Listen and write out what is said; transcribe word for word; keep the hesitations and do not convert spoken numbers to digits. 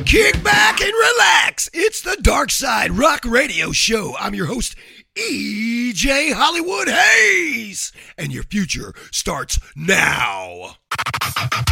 Kick back and relax. It's the Dark Side Rock Radio Show. I'm your host, E J Hollywood Hayes. And your future starts now.